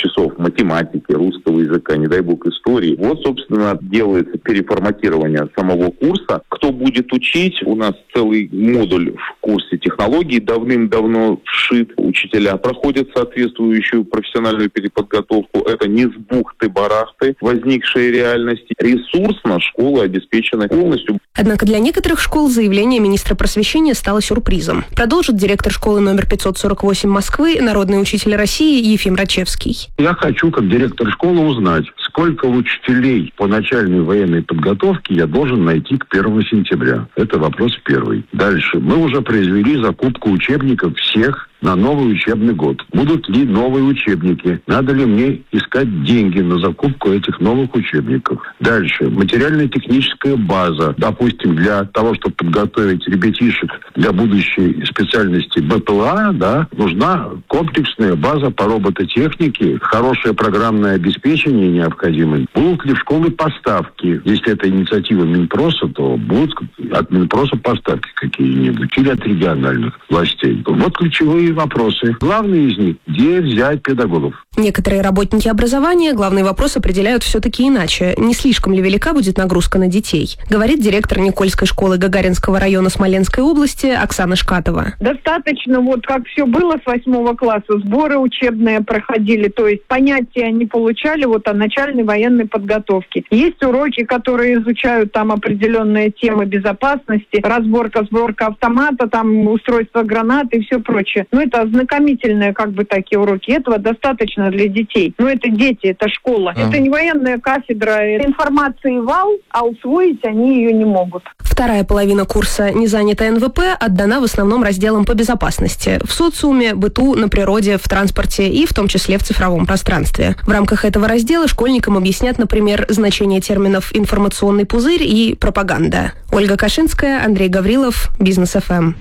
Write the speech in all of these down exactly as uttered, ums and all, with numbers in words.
часов математики, русского языка, не дай бог истории. Вот, собственно, делается переформатирование самого курса. Кто будет учить? У нас целый модуль в курсе технологий давным-давно вшит. Учителя проходят соответствующую профессиональную переподготовку. Это не с бухты-барахты возникшие реальности. Ресурсно школы обеспечены полностью. Однако для некоторых школ заявление министра просвещения стало сюрпризом. Продолжит директор школы номер пятьсот сорок восемь Москвы, народный учитель России Ефим Рачевский. Я хочу, как директор школы, узнать, сколько учителей по начальной военной подготовке я должен найти к первому сентября. Это вопрос первый. Дальше. Мы уже произвели закупку учебников всех на новый учебный год. Будут ли новые учебники? Надо ли мне искать деньги на закупку этих новых учебников? Дальше. Материально-техническая база. Допустим, для того, чтобы подготовить ребятишек для будущей специальности БПЛА, да, нужна комплексная база по робототехнике, хорошее программное обеспечение необходимое. Будут ли в школы поставки? Если это инициатива Минпроса, то будут от Минпроса поставки какие-нибудь или от региональных властей. Вот ключевые вопросы. Главный из них – где взять педагогов? Некоторые работники образования главный вопрос определяют все-таки иначе. Не слишком ли велика будет нагрузка на детей? Говорит директор Никольской школы Гагаринского района Смоленской области Оксана Шкатова. Достаточно, вот как все было с восьмого класса, сборы учебные проходили, то есть понятия они получали вот о начальной военной подготовке. Есть уроки, которые изучают там определенные темы безопасности, разборка, сборка автомата, там устройство гранат и все прочее. Но это ознакомительные как бы такие уроки. Этого достаточно для детей. Но это дети, это школа. А. Это не военная кафедра. Информации вал, а усвоить они ее не могут. Вторая половина курса «Не занято эн вэ пэ» отдана в основном разделам по безопасности. В социуме, быту, на природе, в транспорте и в том числе в цифровом пространстве. В рамках этого раздела школьникам объяснят, например, значение терминов «информационный пузырь» и «пропаганда». Ольга Кашинская, Андрей Гаврилов, Бизнес эф эм.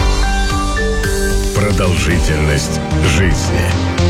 Продолжительность жизни.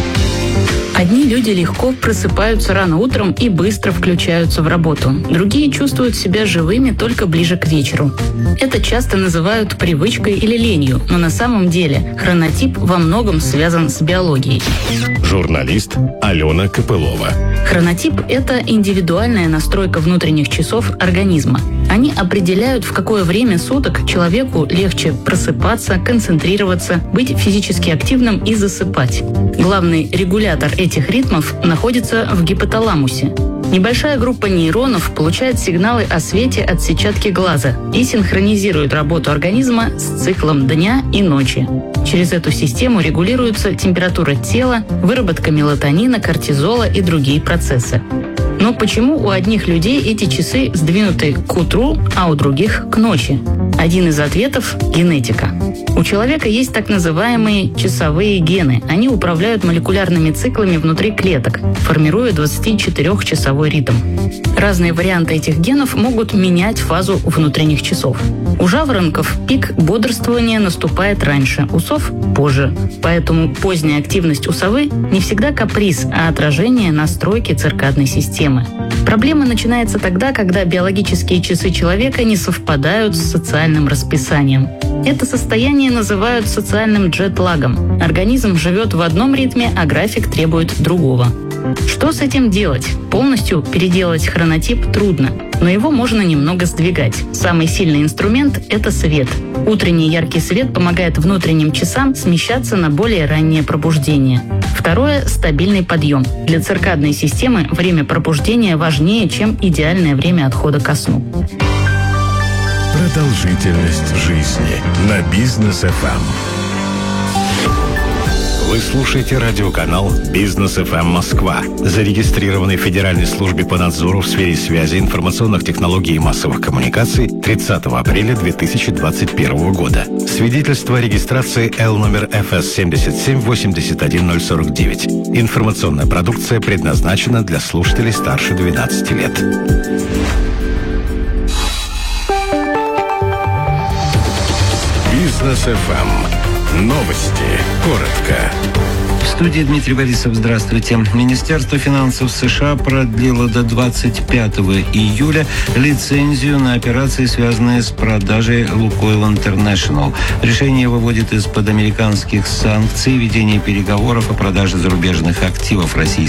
Одни люди легко просыпаются рано утром и быстро включаются в работу. Другие чувствуют себя живыми только ближе к вечеру. Это часто называют привычкой или ленью, но на самом деле хронотип во многом связан с биологией. Журналист Алена Копылова. Хронотип – это индивидуальная настройка внутренних часов организма. Они определяют, в какое время суток человеку легче просыпаться, концентрироваться, быть физически активным и засыпать. Главный регулятор этих ритмов находится в гипоталамусе. Небольшая группа нейронов получает сигналы о свете от сетчатки глаза и синхронизирует работу организма с циклом дня и ночи. Через эту систему регулируется температура тела, выработка мелатонина, кортизола и другие процессы. Но почему у одних людей эти часы сдвинуты к утру, а у других к ночи? Один из ответов – генетика. У человека есть так называемые часовые гены. Они управляют молекулярными циклами внутри клеток, формируя двадцатичетырёхчасовой ритм. Разные варианты этих генов могут менять фазу внутренних часов. У жаворонков пик бодрствования наступает раньше, у сов – позже. Поэтому поздняя активность у совы не всегда каприз, а отражение настройки циркадной системы. Проблема начинается тогда, когда биологические часы человека не совпадают с социальным расписанием. Это состояние называют социальным джет-лагом. Организм живет в одном ритме, а график требует другого. Что с этим делать? Полностью переделать хронотип трудно, но его можно немного сдвигать. Самый сильный инструмент – это свет. Утренний яркий свет помогает внутренним часам смещаться на более раннее пробуждение. Второе – стабильный подъем. Для циркадной системы время пробуждения важнее, чем идеальное время отхода ко сну. Продолжительность жизни на Бизнес эф эм. Вы слушаете радиоканал Бизнес эф эм Москва, зарегистрированный в Федеральной службе по надзору в сфере связи, информационных технологий и массовых коммуникаций тридцатого апреля две тысячи двадцать первого года. Свидетельство о регистрации Л номер эф эс семь семь восемь один ноль сорок девять. Информационная продукция предназначена для слушателей старше двенадцати лет. Бизнес эф эм. Новости. Коротко. В студии Дмитрий Борисов. Здравствуйте. Министерство финансов США продлило до двадцать пятого июля лицензию на операции, связанные с продажей Лукойл Интернешнл. Решение выводит из-под американских санкций ведение переговоров о продаже зарубежных активов России.